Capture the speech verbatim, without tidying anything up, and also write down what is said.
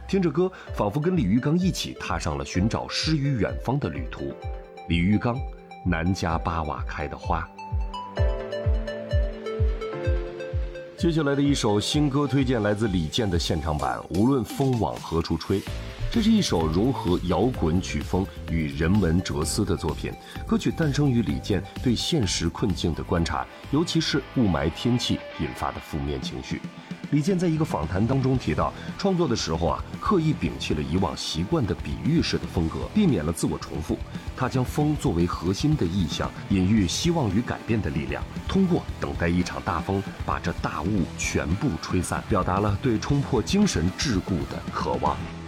听着歌，仿佛跟李玉刚一起踏上了寻找诗与远方的旅途。李玉刚，南家八瓦开的花。接下来的一首新歌推荐来自李健的现场版《无论风往何处吹》。这是一首融合摇滚曲风与人文哲思的作品。歌曲诞生于李健对现实困境的观察，尤其是雾霾天气引发的负面情绪。李健在一个访谈当中提到，创作的时候啊，刻意摒弃了以往习惯的比喻式的风格，避免了自我重复。他将风作为核心的意象，隐喻希望与改变的力量，通过等待一场大风把这大雾全部吹散，表达了对冲破精神桎梏的渴望。